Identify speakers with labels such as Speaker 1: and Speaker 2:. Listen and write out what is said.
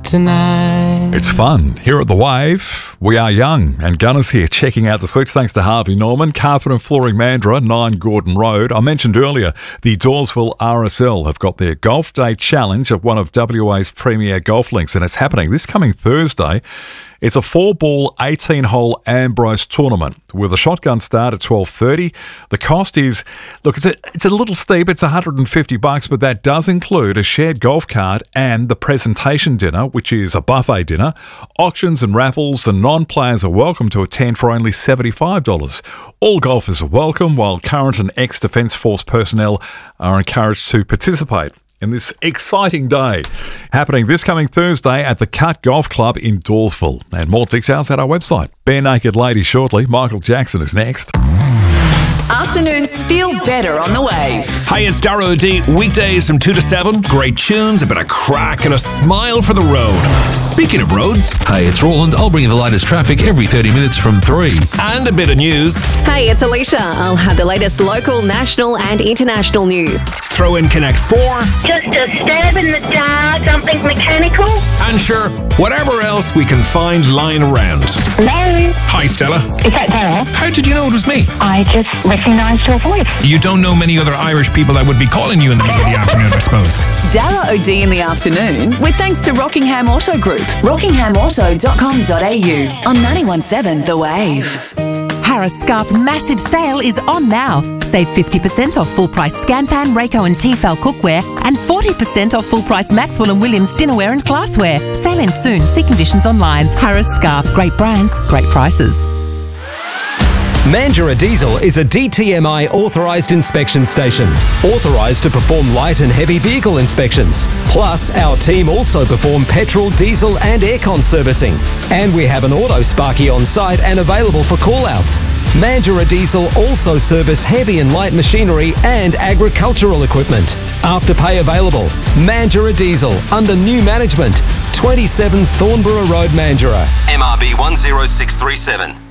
Speaker 1: tonight.
Speaker 2: It's fun. Here at The Wave, we are young, and Gunners here checking out the switch thanks to Harvey Norman, Carpet and Flooring Mandurah, 9 Gordon Road. I mentioned earlier the Dawesville RSL have got their Golf Day Challenge at one of WA's premier golf links, and it's happening this coming Thursday. It's a 4-ball, 18-hole Ambrose tournament with a shotgun start at $12.30. The cost is, look, it's a little steep. It's $150, but that does include a shared golf cart and the presentation dinner, which is a buffet dinner. Auctions and raffles and non-players are welcome to attend for only $75. All golfers are welcome, while current and ex-Defence Force personnel are encouraged to participate in this exciting day happening this coming Thursday at the Cut Golf Club in Dawesville. And more details at our website. Bare Naked Lady shortly. Michael Jackson is next.
Speaker 3: Afternoons feel better on the Wave.
Speaker 4: Hi, it's Dara O'D. Weekdays from 2 to 7. Great tunes, a bit of crack, and a smile for the road. Speaking of roads.
Speaker 5: Hey, it's Roland. I'll bring you the latest traffic every 30 minutes from 3.
Speaker 4: And a bit of news.
Speaker 6: Hey, it's Alicia. I'll have the latest local, national and international news.
Speaker 4: Throw in Connect 4.
Speaker 7: Just a stab in the dark, something mechanical.
Speaker 4: And sure, whatever else we can find lying around.
Speaker 7: Hello?
Speaker 4: Hi, Stella.
Speaker 7: Is that Dara?
Speaker 4: How did you know it was me?
Speaker 7: I just recognised your voice.
Speaker 4: You don't know many other Irish people that would be calling you in the middle of the afternoon, I suppose.
Speaker 3: Dara O'D in the afternoon with thanks to Rockingham Auto Group. rockinghamauto.com.au on 91.7 The Wave.
Speaker 8: Harris Scarf massive sale is on now. Save 50% off full price Scanpan, Rayco and Tefal cookware and 40% off full price Maxwell and Williams dinnerware and glassware. Sale ends soon. See conditions online. Harris Scarf. Great brands, great prices.
Speaker 9: Mandurah Diesel is a DTMI authorised inspection station, authorised to perform light and heavy vehicle inspections. Plus, our team also perform petrol, diesel and aircon servicing. And we have an auto sparky on site and available for call-outs. Mandurah Diesel also service heavy and light machinery and agricultural equipment. Afterpay available. Mandurah Diesel under new management. 27 Thornborough Road, Mandurah.
Speaker 5: MRB 10637.